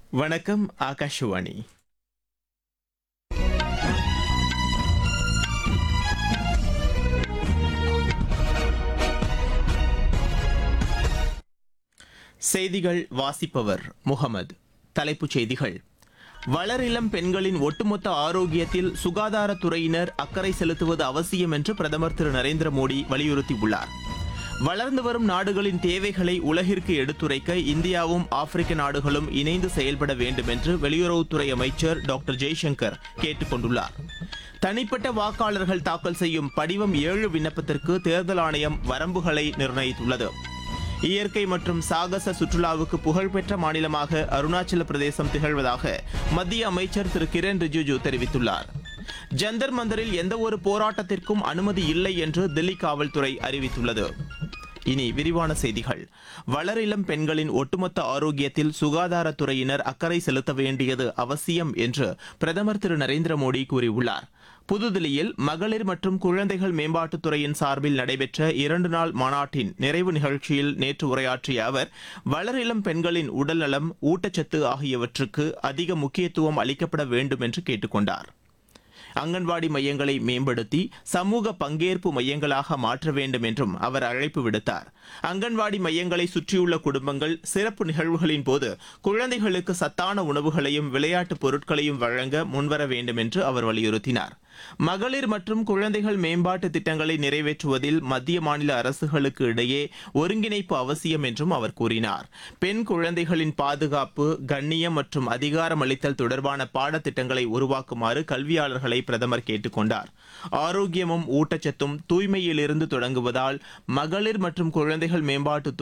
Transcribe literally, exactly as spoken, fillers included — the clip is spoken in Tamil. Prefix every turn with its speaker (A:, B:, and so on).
A: வணக்கம் ஆகாஷவாணி. செய்திகள் வாசிப்பவர் முகமது. தலைப்புச் செய்திகள்: வளரிளம் பெண்களின் ஒட்டுமொத்த ஆரோக்கியத்தில் சுகாதாரத்துறையினர் அக்கறை செலுத்துவது அவசியம் என்று பிரதமர் திரு நரேந்திர மோடி வலியுறுத்தியுள்ளார். வளர்ந்து வரும் நாடுகளின் தேவைகளை உலகிற்கு எடுத்துரைக்க இந்தியாவும் ஆப்பிரிக்க நாடுகளும் இணைந்து செயல்பட வேண்டும் என்று வெளியுறவுத்துறை அமைச்சர் டாக்டர் ஜெய்சங்கர் கேட்டுக் கொண்டுள்ளார். தனிப்பட்ட வாக்காளர்கள் தாக்கல் செய்யும் படிவம் ஏழு விண்ணப்பத்திற்கு தேர்தல் ஆணையம் வரம்புகளை நிர்ணயித்துள்ளது. இயற்கை மற்றும் சாகச சுற்றுலாவுக்கு புகழ்பெற்ற மாநிலமாக அருணாச்சல பிரதேசம் திகழ்வதாக மத்திய அமைச்சர் திரு கிரண் ரிஜிஜு தெரிவித்துள்ளார். ஜந்தர் மந்தரில் எந்தவொரு போராட்டத்திற்கும் அனுமதி இல்லை என்று தில்லி காவல்துறை அறிவித்துள்ளது. இனி விரிவான செய்திகள். வளரிளம் பெண்களின் ஒட்டுமொத்த ஆரோக்கியத்தில் சுகாதாரத்துறையினர் அக்கறை செலுத்த வேண்டியது அவசியம் என்று பிரதமர் திரு நரேந்திர மோடி கூறியுள்ளார். புதுதில்லியில் மகளிர் மற்றும் குழந்தைகள் மேம்பாட்டுத்துறையின் சார்பில் நடைபெற்ற இரண்டு நாள் மாநாட்டின் நிறைவு நிகழ்ச்சியில் நேற்று உரையாற்றிய அவர், வளரிளம் பெண்களின் உடல்நலம், ஊட்டச்சத்து ஆகியவற்றுக்கு அதிக முக்கியத்துவம் அளிக்கப்பட வேண்டும் என்று கேட்டுக் கொண்டார். அங்கன்வாடி மையங்களை மேம்படுத்தி சமூக பங்கேற்பு மையங்களாக மாற்ற வேண்டும் என்றும் அவர் அழைப்பு விடுத்தார். அங்கன்வாடி மையங்களை சுற்றியுள்ள குடும்பங்கள் சிறப்பு நிகழ்வுகளின் போது குழந்தைகளுக்கு சத்தான உணவுகளையும் விளையாட்டுப் பொருட்களையும் வழங்க முன்வர வேண்டும் என்று அவர் வலியுறுத்தினார். மகளிர் மற்றும் குழந்தைகள் மேம்பாட்டு திட்டங்களை நிறைவேற்றுவதில் மத்திய மாநில அரசுகளுக்கு இடையே ஒருங்கிணைப்பு அவசியம் என்றும் அவர் கூறினார். பெண் குழந்தைகளின் பாதுகாப்பு, கண்ணியம் மற்றும் அதிகாரம் அளித்தல் தொடர்பான பாடத்திட்டங்களை உருவாக்குமாறு கல்வியாளர்களை பிரதமர் கேட்டுக் கொண்டார். ஆரோக்கியமும் ஊட்டச்சத்தும் தூய்மையிலிருந்து தொடங்குவதால் மகளிர் மற்றும் குழந்தைகள் மேம்பாட்டு